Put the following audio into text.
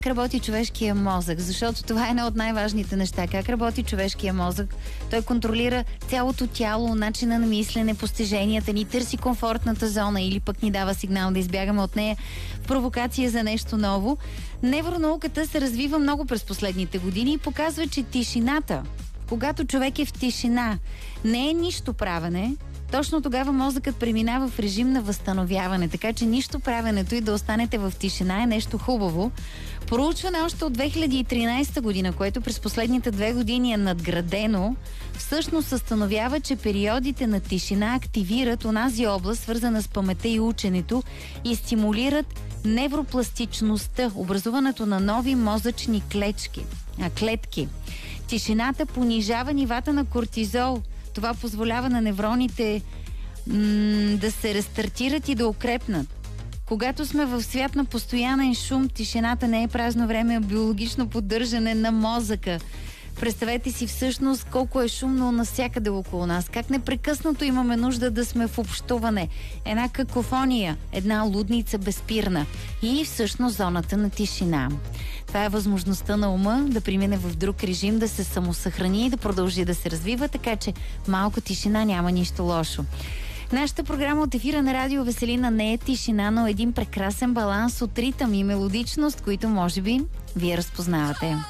Работи човешкия мозък, защото това е едно от най-важните неща. Как работи човешкия мозък? Той контролира цялото тяло, начина на мислене, постиженията ни, търси комфортната зона или пък ни дава сигнал да избягаме от нея в провокация за нещо ново. Невронауката се развива много през последните години и показва, че тишината, когато човек е в тишина, не е нищо правене, точно тогава мозъкът преминава в режим на възстановяване, така че нищо правенето и да останете в тишина е нещо хубаво. Проучване още от 2013 година, което през последните 2 години е надградено, всъщност установява, че периодите на тишина активират онази област, свързана с паметта и ученето, и стимулират невропластичността, образуването на нови мозъчни клетки. Тишината понижава нивата на кортизол. Това позволява на невроните да се рестартират и да укрепнат. Когато сме в свят на постоянен шум, тишината не е празно време, а биологично поддържане на мозъка. Представете си всъщност колко е шумно навсякъде около нас. Как непрекъснато имаме нужда да сме в общуване. Една какофония, една лудница безспирна. И всъщност зоната на тишина. Това е възможността на ума да премине в друг режим, да се самосъхрани и да продължи да се развива, така че малко тишина няма нищо лошо. Нашата програма от ефира на Радио Веселина не е тишина, но един прекрасен баланс от ритъм и мелодичност, които може би вие разпознавате.